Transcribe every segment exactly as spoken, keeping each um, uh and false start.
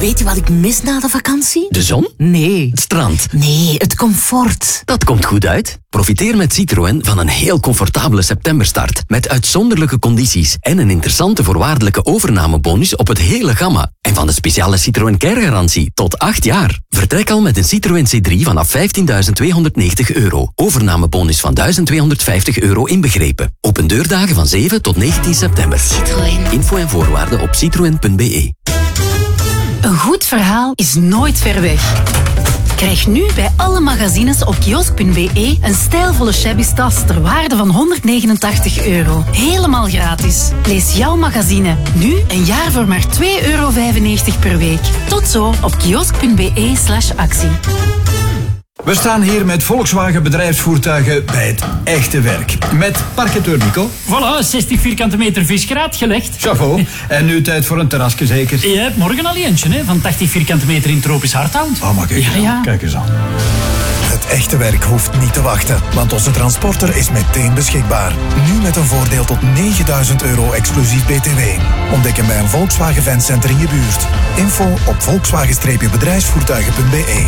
Weet je wat ik mis na de vakantie? De zon? Nee. Het strand? Nee, het comfort. Dat komt goed uit. Profiteer met Citroën van een heel comfortabele septemberstart. Met uitzonderlijke condities en een interessante voorwaardelijke overnamebonus op het hele gamma. En van de speciale Citroën Care-garantie tot acht jaar. Vertrek al met een Citroën C drie vanaf vijftienduizend tweehonderdnegentig euro. Overnamebonus van duizend tweehonderdvijftig euro inbegrepen. Open deurdagen van zeven tot negentien september. Citroën. Info en voorwaarden op citroen punt b e. Een goed verhaal is nooit ver weg. Krijg nu bij alle magazines op kiosk punt b e een stijlvolle shabby tas ter waarde van honderdnegenentachtig euro. Helemaal gratis. Lees jouw magazine. Nu een jaar voor maar twee euro vijfennegentig per week. Tot zo op kiosk punt b e slash actie. We staan hier met Volkswagen bedrijfsvoertuigen bij het echte werk. Met parketeur Nico. Voilà, zestig vierkante meter visgraat gelegd. Chapeau. En nu tijd voor een terrasje zeker? Je hebt morgen al eentje, hè, van tachtig vierkante meter in tropisch Hardhout. Oh, maar kijk eens, ja, ja. Kijk eens aan. Het echte werk hoeft niet te wachten, want onze transporter is meteen beschikbaar. Nu met een voordeel tot negenduizend euro exclusief B T W. Ontdek hem bij een Volkswagen Fancenter in je buurt. Info op volkswagen bedrijfsvoertuigen punt b e.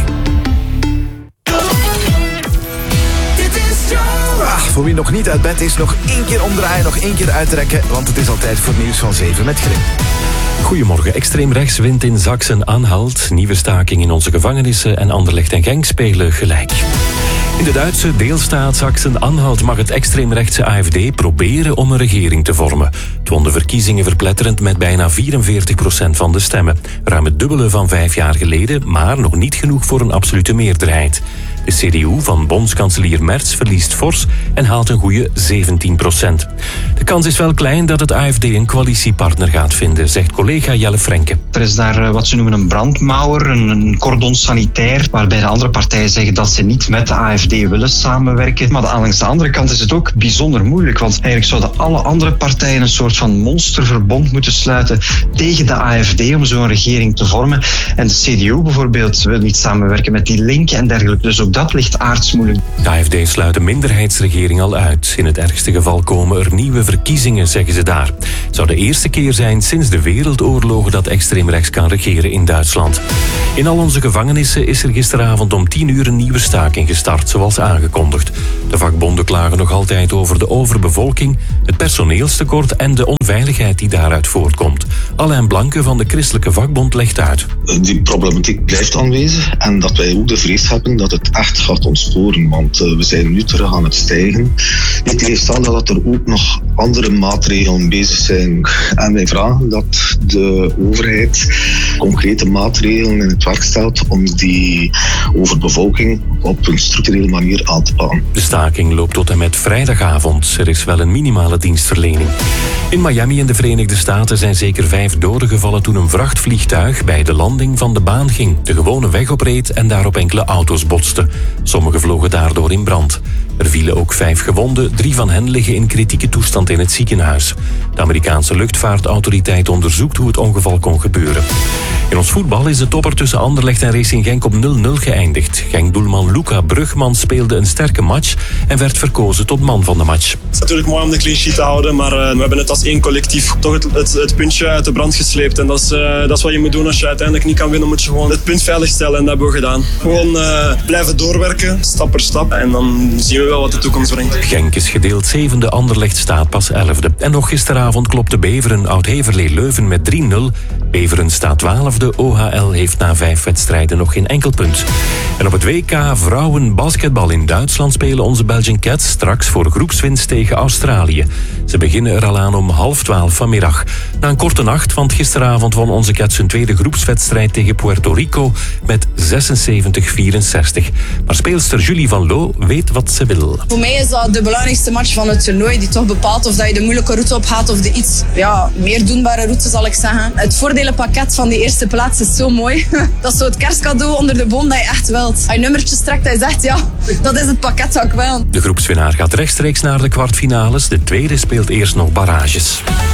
Voor wie nog niet uit bed is, nog één keer omdraaien, nog één keer uittrekken, want het is al tijd voor nieuws van zeven met Grim. Goedemorgen. Extreem rechts wint in Sachsen-Anhalt. Nieuwe staking in onze gevangenissen en Anderlecht en Genk spelen gelijk. In de Duitse deelstaat Sachsen-Anhalt mag het extreemrechtse A F D proberen om een regering te vormen. Het won de verkiezingen verpletterend met bijna vierenveertig procent van de stemmen. Ruim het dubbele van vijf jaar geleden, maar nog niet genoeg voor een absolute meerderheid. De C D U van bondskanselier Merz verliest fors en haalt een goede zeventien procent. De kans is wel klein dat het A F D een coalitiepartner gaat vinden, zegt collega Jelle Frenke. Er is daar wat ze noemen een brandmauer, een cordon sanitair, waarbij de andere partijen zeggen dat ze niet met de A F D willen samenwerken. Maar aan de andere kant is het ook bijzonder moeilijk, want eigenlijk zouden alle andere partijen een soort van monsterverbond moeten sluiten tegen de A F D om zo'n regering te vormen. En de C D U bijvoorbeeld wil niet samenwerken met die linken en dergelijke. Dus ook dat ligt aardsmoeilijk. De A F D sluit een minderheidsregering al uit. In het ergste geval komen er nieuwe verkiezingen, zeggen ze daar. Het zou de eerste keer zijn sinds de wereldoorlogen dat extreemrechts kan regeren in Duitsland. In al onze gevangenissen is er gisteravond om tien uur een nieuwe staking gestart, zoals aangekondigd. De vakbonden klagen nog altijd over de overbevolking, het personeelstekort en de onveiligheid die daaruit voortkomt. Alain Blanke van de Christelijke Vakbond legt uit. Die problematiek blijft aanwezig en dat wij ook de vrees hebben dat het echt gaat ontsporen, want uh, we zijn nu terug aan het stijgen. Niet tegenstaande dat er ook nog andere maatregelen bezig zijn. En wij vragen dat de overheid concrete maatregelen in het werk stelt om die overbevolking op een structurele manier aan te pakken. De staking loopt tot en met vrijdagavond. Er is wel een minimale dienstverlening. In Miami in de Verenigde Staten zijn zeker vijf doden gevallen toen een vrachtvliegtuig bij de landing van de baan ging, de gewone weg opreed en daarop enkele auto's botste. Sommigen vlogen daardoor in brand. Er vielen ook vijf gewonden, drie van hen liggen in kritieke toestand in het ziekenhuis. De Amerikaanse luchtvaartautoriteit onderzoekt hoe het ongeval kon gebeuren. In ons voetbal is de topper tussen Anderlecht en Racing Genk op nul nul geëindigd. Genk-doelman Luca Brugman speelde een sterke match en werd verkozen tot man van de match. Het is natuurlijk mooi om de clean sheet te houden, maar uh, we hebben het als één collectief toch het, het, het puntje uit de brand gesleept. En dat is, uh, dat is wat je moet doen als je uiteindelijk niet kan winnen, moet je gewoon het punt veiligstellen en dat hebben we gedaan. Gewoon uh, blijven doorwerken, stap per stap en dan zien we wel wat de toekomst brengt. Genk is gedeeld zevende, Anderlecht staat pas elfde. En nog gisteravond klopte Beveren Oud-Heverlee-Leuven met drie nul. Beveren staat twaalfde, O H L heeft na vijf wedstrijden nog geen enkel punt. En op het W K vrouwenbasketbal in Duitsland spelen onze Belgian Cats straks voor groepswinst tegen Australië. Ze beginnen er al aan om half twaalf vanmiddag. Na een korte nacht, want gisteravond won onze Cats hun tweede groepswedstrijd tegen Puerto Rico met zesenzeventig vierenzestig. Maar speelster Julie van Loo weet wat ze wil. Voor mij is dat de belangrijkste match van het toernooi, die toch bepaalt of dat je de moeilijke route op gaat of de iets ja, meer doenbare route, zal ik zeggen. Het voordelenpakket van die eerste plaats is zo mooi. Dat is zo het kerstcadeau onder de boom dat je echt wilt. Als je nummertjes trekt en je zegt, ja, dat is het pakket dat ik wil. De groepswinnaar gaat rechtstreeks naar de kwartfinales. De tweede speelt eerst nog barrages.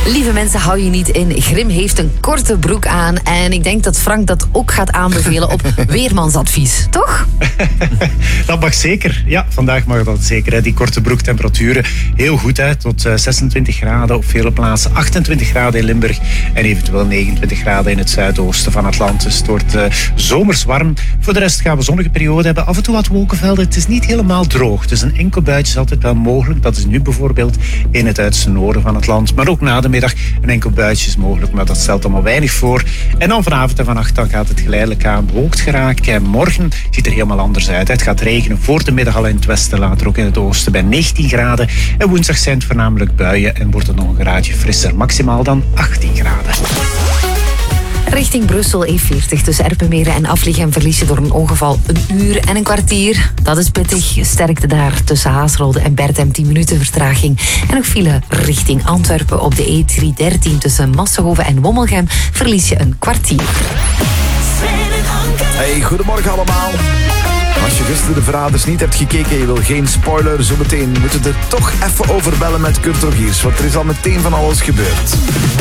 Lieve mensen, hou je niet in. Grim heeft een korte broek aan. En ik denk dat Frank dat ook gaat aanbevelen op weermansadvies. Toch? Dat mag zeker. Ja, vandaag mag dat zeker. Hè. Die korte broektemperaturen heel goed. Hè. Tot uh, zesentwintig graden op vele plaatsen. achtentwintig graden in Limburg. En eventueel negenentwintig graden in het zuidoosten van Atlantis. Het wordt uh, zomers warm. Voor de rest gaan we zonnige periode hebben. Af en toe wat wolkenvelden. Het is niet helemaal droog. Dus een enkel buitje is altijd wel mogelijk. Dat is nu bijvoorbeeld in het uiterste noorden van het land. Maar ook na de middag een enkel buitje is mogelijk. Maar dat stelt allemaal weinig voor. En dan vanavond en vannacht dan gaat het geleidelijk aan bewolkt geraken. En morgen ziet er helemaal anders uit. Het gaat regenen voor de middag al in het westen. Later ook in het oosten bij negentien graden. En woensdag zijn het voornamelijk buien. En wordt het nog een graadje frisser. Maximaal dan achttien graden. Richting Brussel E veertig tussen Erpenmeren en Afligem verlies je door een ongeval een uur en een kwartier. Dat is pittig. Sterkte daar tussen Haasrode en Berthem tien minuten vertraging. En nog file richting Antwerpen op de E driehonderddertien tussen Massenhoven en Wommelgem verlies je een kwartier. Hey, goedemorgen allemaal. Als je gisteren de Verraders niet hebt gekeken, je wil geen spoiler, zometeen moeten we er toch even over bellen met Kurt Rogiers, want er is al meteen van alles gebeurd.